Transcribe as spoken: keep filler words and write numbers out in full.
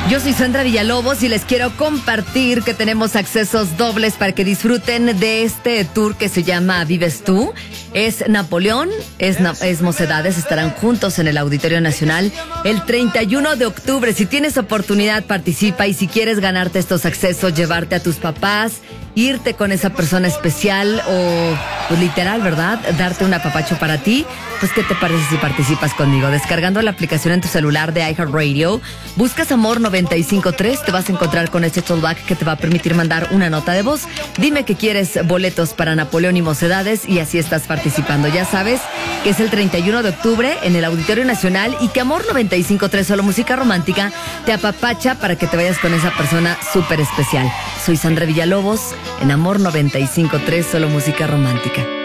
Yo soy Sandra Villalobos y les quiero compartir que tenemos accesos dobles para que disfruten de este tour que se llama Vives Tú. Es Napoleón, es, es Mocedades, estarán juntos en el Auditorio Nacional el treinta y uno de octubre. Si tienes oportunidad, participa, y si quieres ganarte estos accesos, llevarte a tus papás, irte con esa persona especial o, pues, literal, ¿verdad? Darte un apapacho para ti, pues ¿qué te parece si participas conmigo? Descargando la aplicación en tu celular de iHeartRadio, buscas Amor noventa y cinco punto tres, te vas a encontrar con este toolback que te va a permitir mandar una nota de voz. Dime que quieres boletos para Napoleón y Mocedades y así estás participando. Ya sabes que es el treinta y uno de octubre en el Auditorio Nacional y que Amor noventa y cinco punto tres, solo música romántica, te apapacha para que te vayas con esa persona súper especial. Soy Sandra Villalobos en Amor noventa y cinco punto tres, solo música romántica.